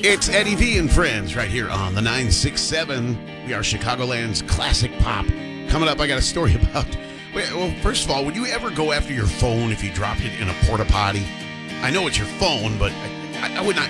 It's Eddie V and Friends right here on the 967. We are Chicagoland's classic pop. Coming up, I got a story about... Well, first of all, would you ever go after your phone if you dropped it in a porta potty? I know it's your phone, but I would not